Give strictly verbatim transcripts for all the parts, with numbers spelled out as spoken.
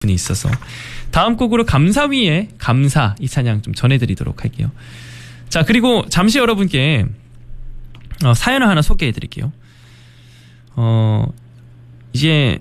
분이 있어서 다음 곡으로 감사위의 감사 이 찬양 좀 전해드리도록 할게요. 자, 그리고 잠시 여러분께 어, 사연을 하나 소개해드릴게요. 어, 이제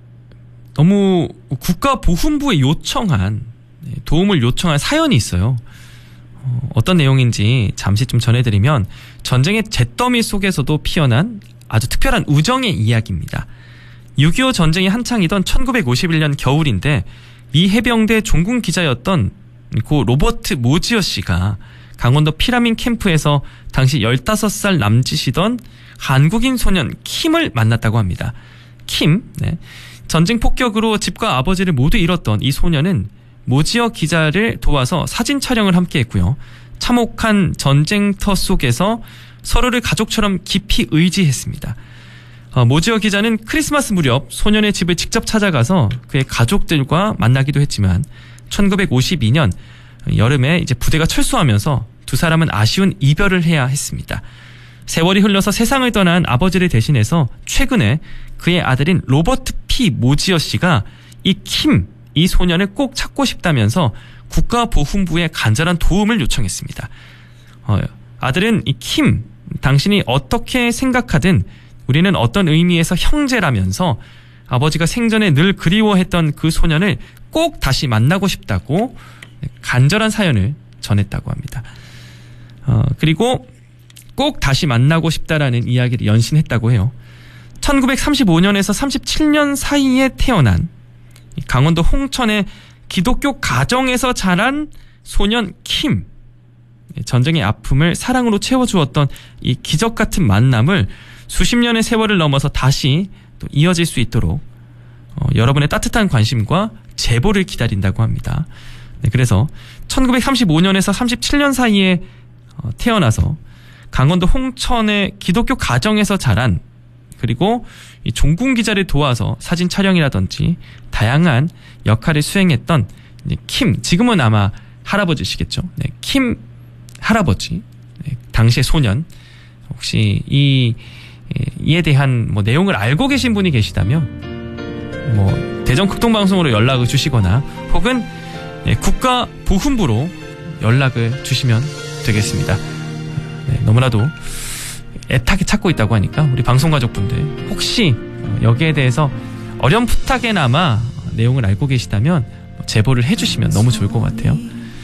너무 국가보훈부에 요청한 도움을 요청한 사연이 있어요. 어, 어떤 내용인지 잠시 좀 전해드리면 전쟁의 잿더미 속에서도 피어난 아주 특별한 우정의 이야기입니다. 육이오 전쟁이 한창이던 천구백오십일 년 겨울인데 이 해병대 종군 기자였던 고 로버트 모지어 씨가 강원도 피라민 캠프에서 당시 열다섯 살 남짓이던 한국인 소년 킴을 만났다고 합니다. 킴, 네. 전쟁 폭격으로 집과 아버지를 모두 잃었던 이 소년은 모지어 기자를 도와서 사진 촬영을 함께 했고요. 참혹한 전쟁터 속에서 서로를 가족처럼 깊이 의지했습니다. 어, 모지어 기자는 크리스마스 무렵 소년의 집을 직접 찾아가서 그의 가족들과 만나기도 했지만 천구백오십이 년 여름에 이제 부대가 철수하면서 두 사람은 아쉬운 이별을 해야 했습니다. 세월이 흘러서 세상을 떠난 아버지를 대신해서 최근에 그의 아들인 로버트 피 모지어 씨가 이 킴, 이 소년을 꼭 찾고 싶다면서 국가보훈부에 간절한 도움을 요청했습니다. 어, 아들은 이 킴, 당신이 어떻게 생각하든 우리는 어떤 의미에서 형제라면서 아버지가 생전에 늘 그리워했던 그 소년을 꼭 다시 만나고 싶다고 간절한 사연을 전했다고 합니다. 어, 그리고 꼭 다시 만나고 싶다라는 이야기를 연신했다고 해요. 천구백삼십오 년에서 삼십칠 년 사이에 태어난 강원도 홍천의 기독교 가정에서 자란 소년 킴. 전쟁의 아픔을 사랑으로 채워주었던 이 기적 같은 만남을 수십 년의 세월을 넘어서 다시 또 이어질 수 있도록 어, 여러분의 따뜻한 관심과 제보를 기다린다고 합니다. 네, 그래서 천구백삼십오 년에서 삼십칠 년 사이에 어, 태어나서 강원도 홍천의 기독교 가정에서 자란 그리고 이 종군 기자를 도와서 사진 촬영이라든지 다양한 역할을 수행했던 킴, 지금은 아마 할아버지시겠죠. 네, 킴 할아버지, 네, 당시의 소년. 혹시 이 이에 대한 뭐 내용을 알고 계신 분이 계시다면 뭐 대전 극동방송으로 연락을 주시거나 혹은 네, 국가보훈부로 연락을 주시면 되겠습니다. 네, 너무나도 애타게 찾고 있다고 하니까 우리 방송가족분들 혹시 여기에 대해서 어렴풋하게나마 내용을 알고 계시다면 제보를 해주시면 너무 좋을 것 같아요.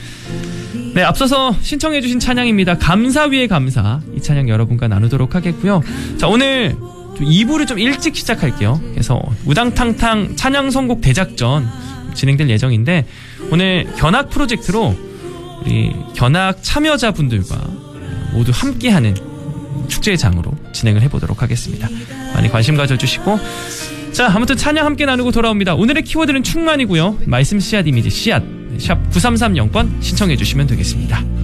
네, 앞서서 신청해주신 찬양입니다. 감사위의 감사. 이 찬양 여러분과 나누도록 하겠고요. 자, 오늘 이 부를 좀 일찍 시작할게요. 그래서 우당탕탕 찬양 선곡 대작전 진행될 예정인데 오늘 견학 프로젝트로 우리 견학 참여자분들과 모두 함께하는 축제의 장으로 진행을 해보도록 하겠습니다. 많이 관심 가져주시고 자, 아무튼 찬양 함께 나누고 돌아옵니다. 오늘의 키워드는 충만이고요. 말씀 씨앗 이미지 씨앗 샵 구삼삼영 번 신청해 주시면 되겠습니다.